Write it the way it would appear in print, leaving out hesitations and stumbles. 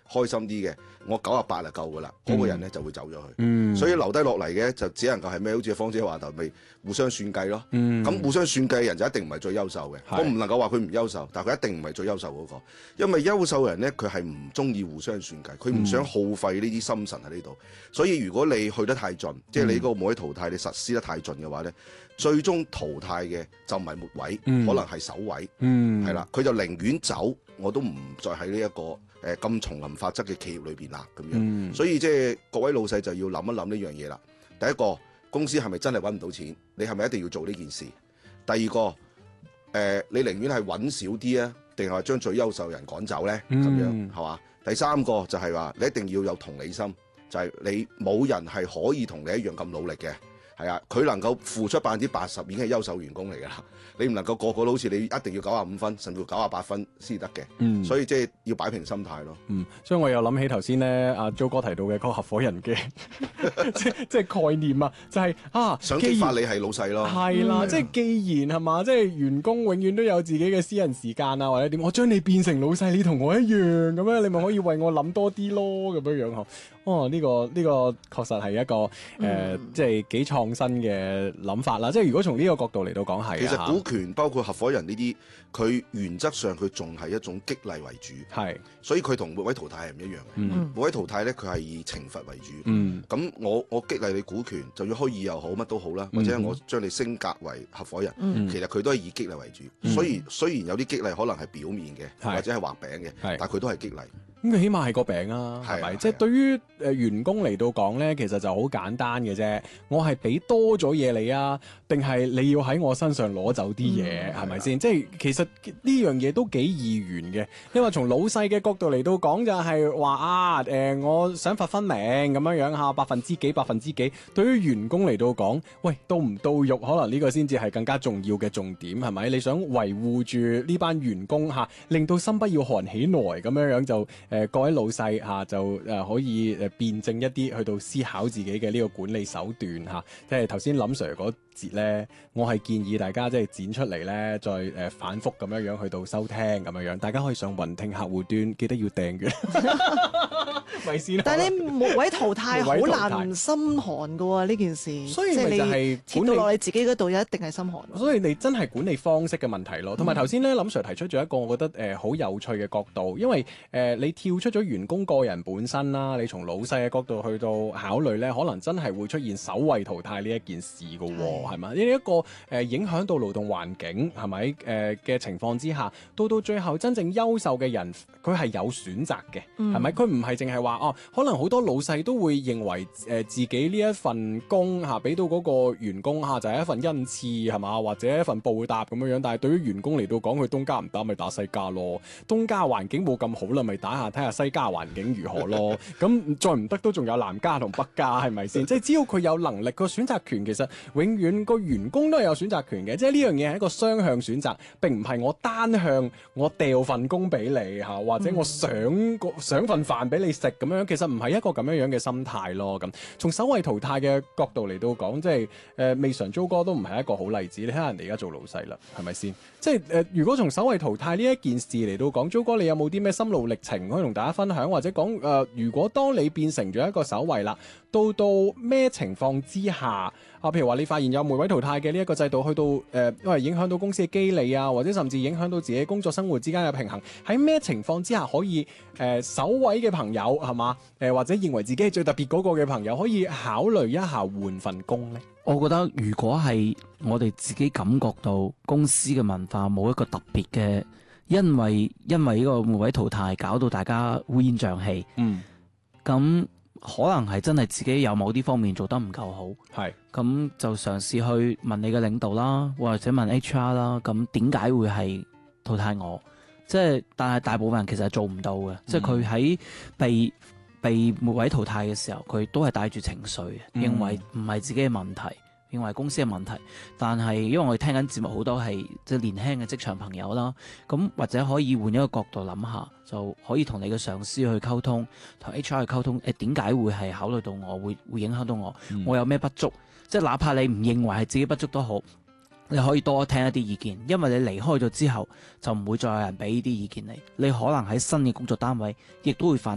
開心啲嘅，我98就夠噶啦，嗰個人咧就會走咗去。所以留低落嚟嘅就只能夠係咩？好似芳姐話頭，咪互相算計咯。咁互相算計嘅人就一定唔係最優秀嘅。我唔能夠話佢唔優秀，但係佢一定唔係最優秀嗰個。因為優秀嘅人咧，佢係唔中意互相算計，佢唔想耗費呢啲心神喺呢度。所以如果你去得太盡，即係你嗰個無位淘汰，你實施得太盡嘅話咧，最終淘汰嘅就唔係末位，可能係首位，係啦，佢就寧願走，我都唔再喺呢一個咁叢林法則嘅企業裏邊啦，咁樣。所以即係各位老細就要諗一諗呢樣嘢啦。第一個，公司係咪真係揾唔到錢？你係咪一定要做呢件事？第二個，你寧願係揾少啲啊，定係話將最優秀人趕走咧？咁樣係嘛？第三個就係話你一定要有同理心，就係你冇人係可以同你一樣咁努力嘅。係啊，佢能夠付出80%已經係優秀員工嚟㗎啦。你唔能夠個個都好似你一定要95分，甚至乎98分先得嘅。所以即係要擺平心態咯。 所以我又諗起頭先咧，阿 Jo 哥提到嘅嗰個合夥人嘅即係概念啊，就係想激發你係老細咯。 係啦，即係既然係嘛，即係員工永遠都有自己嘅私人時間啊，或者點，我將你變成老細，你同我一樣咁樣，你咪可以為我諗多啲咯，咁樣樣嗬。呢個確實係一個即係幾創新嘅諗法啦。即係如果從呢個角度嚟到講係， 其實股權包括合夥人呢啲，佢原則上佢仲係一種激勵為主，係，所以佢同末位淘汰係唔一樣嘅。末位淘汰咧，佢係以懲罰為主。咁我激勵你股權，就算虛擬又好，乜都好啦，或者我將你升格為合夥人，其實佢都係以激勵為主。雖然有啲激勵可能係表面嘅，或者係畫餅嘅，但係佢都係激勵。 咁佢起碼係個餅啊，係咪？即係對於員工嚟到講咧，其實就好簡單嘅啫。我係俾多咗嘢你啊，定係你要喺我身上攞走啲嘢，係咪先？即係其實呢樣嘢都幾二元嘅。因為從老細嘅角度嚟到講，就係話我想罰分明咁樣樣嚇，百分之幾。對於員工嚟到講，喂，到唔到肉，可能呢個先至係更加重要嘅重點，係咪？你想維護住呢班員工嚇，令到心不要寒起來咁樣樣就。各位老細嚇就可以辯證一啲去到思考自己嘅呢個管理手段嚇，即係頭先林 Sir 嗰節咧，我係建議大家即係剪出嚟咧，再反覆咁樣樣去到收聽咁樣樣，大家可以上雲聽客戶端，記得要訂閱，咪先。 但係你末位淘汰好難心寒㗎喎呢件事， 所以咪就係貼到落你自己嗰度，一定係心寒。 所以你真係管理方式嘅問題咯，同埋頭先咧林 Sir 提出咗一個我覺得好有趣嘅角度，因為你跳出咗員工個人本身啦，你從老細嘅角度去到考慮咧，可能真係會出現首位淘汰呢一件事㗎喎，係嘛？呢一個影響到勞動環境係咪嘅情況之下，到最後真正優秀嘅人，佢係有選擇嘅，係咪？佢唔係淨係話可能好多老細都會認為自己呢一份工嚇俾到嗰個員工嚇就係一份恩賜係嘛，或者一份報答咁樣樣，但係對於員工嚟到講，佢東家唔打咪打西家咯，東家環境冇咁好啦，咪打下睇下西家環境如何咯，咁再唔得都仲有南家同北家，係咪先？即係只要佢有能力，個選擇權其實永遠個員工都係有選擇權嘅，即係呢樣嘢係一個雙向選擇，並唔係我單向我掉份工俾你嚇，或者我想份飯俾你食咁樣，其實唔係一個咁樣嘅心態咯。咁從首位淘汰嘅角度嚟到講，即係未嘗 Jo 哥都唔係一個好例子。你睇下人哋而家做老細啦，係咪先？即係如果從首位淘汰呢一件事嚟到講，Jo 哥你有冇啲咩心路歷程可以同大家分享，或者講如果當你變成咗一個首位啦，到咩情況之下譬如話你發現有末位淘汰嘅呢一個制度，去到因為影響到公司嘅機理啊，或者甚至影響到自己工作生活之間嘅平衡，喺咩情況之下可以首位嘅朋友係嘛或者認為自己係最特別嗰個嘅朋友，可以考慮一下換份工呢？ 我覺得如果係我哋自己感覺到公司嘅文化冇一個特別嘅，因為呢個末位淘汰搞到大家烏煙瘴氣，咁可能係真係自己有某啲方面做得唔夠好，係咁就嘗試去問你嘅領導啦，或者問 HR 啦，咁點解會係淘汰我？即係但係大部分人其實係做唔到嘅，即係佢喺被末位淘汰嘅時候，佢都係帶住情緒，認為唔係自己嘅問題，認為公司嘅問題。但係因為我哋聽緊節目好多係即係年輕嘅職場朋友啦，咁或者可以換一個角度諗下，就可以同你嘅上司去溝通，同 HR 去溝通，點解會係考慮到我，會影響到我，我有咩不足？即係哪怕你唔認為係自己不足都好，你可以多聽一啲意見，因為你離開咗之後，就唔會再有人俾呢啲意見你。你可能喺新嘅工作單位，亦都會犯